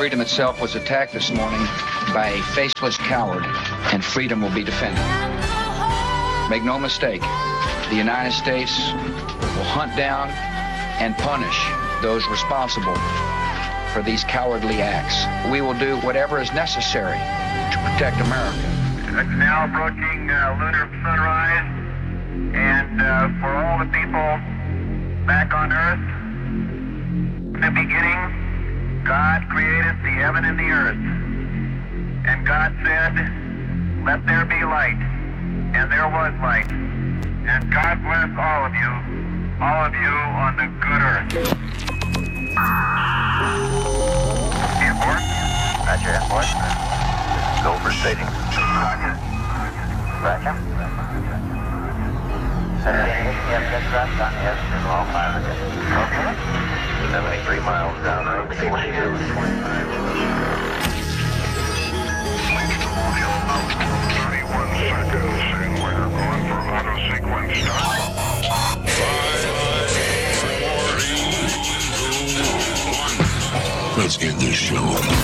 Freedom itself was attacked this morning by a faceless coward, and freedom will be defended. Make no mistake, the United States will hunt down and punish those responsible for these cowardly acts. We will do whatever is necessary to protect America. It's now approaching lunar sunrise, and for all the people back on Earth, in the beginning, God created the heaven and the earth. And God said, let there be light. And there was light. And God bless all of you on the good earth. Airport? Roger, airport. Go for staging. Roger. Roger. Yes, that's right. Yes, all pilot. Okay. 73 miles down road. 22. 25. 31 seconds, and we're going for auto sequence start. 5, 4, 3, 2, 1. Let's get this show on the road.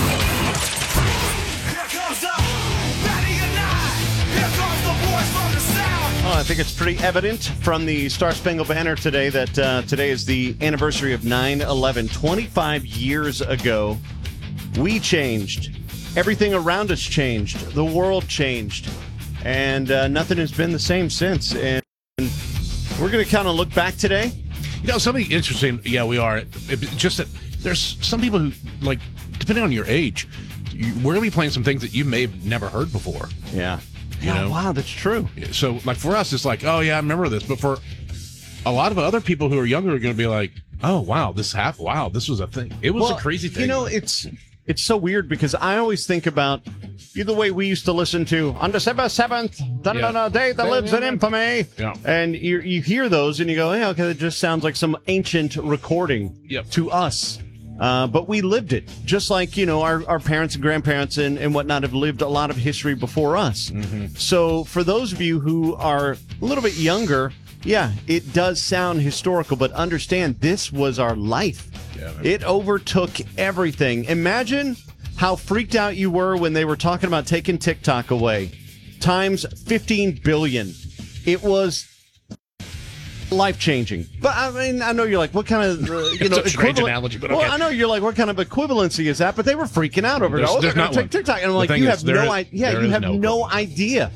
Well, I think it's pretty evident from the Star Spangled Banner today that today is the anniversary of 9/11. 25 years ago, we changed. Everything around us changed. The world changed. And nothing has been the same since. And we're going to kind of look back today. You know, something interesting. Yeah, we are. It's just that there's some people who, like, depending on your age, we're going to be playing some things that you may have never heard before. Yeah. You know? Wow, that's true. So, like, for us, it's like, oh, yeah, I remember this. But for a lot of other people who are younger are going to be like, oh, wow, this was a thing. It was a crazy thing. You know, it's so weird because I always think about the way we used to listen to on December 7th, day that lives in infamy. Yeah. And you hear those and you go, yeah, okay, it just sounds like some ancient recording to us. But we lived it, just like, our parents and grandparents and whatnot have lived a lot of history before us. Mm-hmm. So for those of you who are a little bit younger, yeah, it does sound historical, but understand this was our life. Yeah, it overtook everything. Imagine how freaked out you were when they were talking about taking TikTok away. Times 15 billion. It was life-changing. But I mean, I know you're like, what kind of it's a strange analogy, but okay. Well, I know you're like, what kind of equivalency is that? But they were freaking out over it. Oh, they're going to take TikTok, and I'm like, you have no idea. Yeah, you have no idea.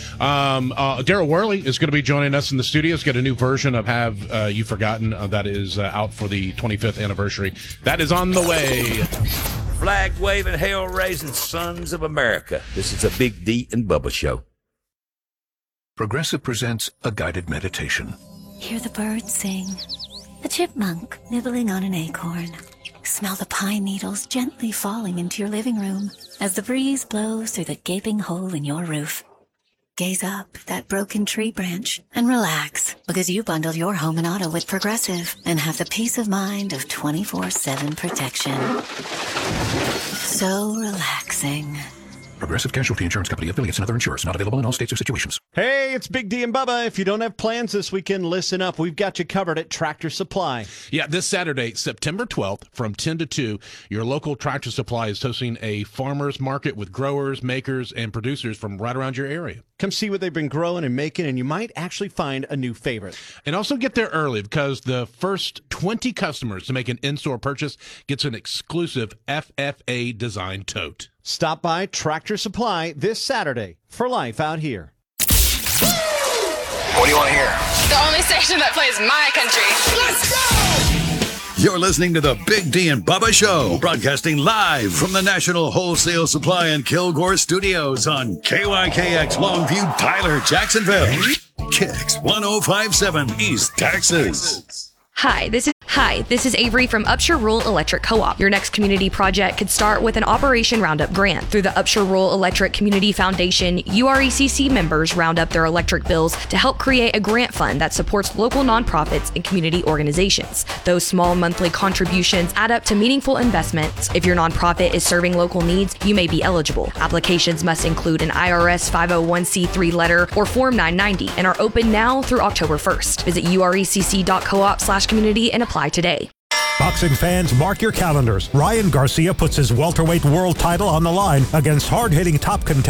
Daryl Worley is going to be joining us in the studio. He's got a new version of Have You Forgotten that is out for the 25th anniversary. That is on the way. Flag-waving, hell-raising sons of America. This is a Big D and Bubba show. Progressive presents a guided meditation. Hear the birds sing, the chipmunk nibbling on an acorn. Smell the pine needles gently falling into your living room as the breeze blows through the gaping hole in your roof. Gaze up at that broken tree branch and relax because you bundle your home and auto with Progressive and have the peace of mind of 24/7 protection. So relaxing. Progressive Casualty Insurance Company, affiliates, and other insurers. Not available in all states or situations. Hey, it's Big D and Bubba. If you don't have plans this weekend, listen up. We've got you covered at Tractor Supply. Yeah, this Saturday, September 12th, from 10 to 2, your local Tractor Supply is hosting a farmers market with growers, makers, and producers from right around your area. Come see what they've been growing and making, and you might actually find a new favorite. And also get there early because the first 20 customers to make an in-store purchase gets an exclusive FFA-designed tote. Stop by Tractor Supply this Saturday for life out here. What do you want to hear? The only station that plays my country. Let's go! You're listening to the Big D and Bubba Show, broadcasting live from the National Wholesale Supply and Kilgore Studios on KYKX Longview, Tyler, Jacksonville. Kicks 1057 East Texas. Hi, this is Avery from Upshur Rural Electric Co-op. Your next community project could start with an Operation Roundup grant. Through the Upshur Rural Electric Community Foundation, URECC members round up their electric bills to help create a grant fund that supports local nonprofits and community organizations. Those small monthly contributions add up to meaningful investments. If your nonprofit is serving local needs, you may be eligible. Applications must include an IRS 501c3 letter or Form 990 and are open now through October 1st. Visit urecc.coop/community and apply today. Boxing fans, mark your calendars. Ryan Garcia puts his welterweight world title on the line against hard-hitting top contender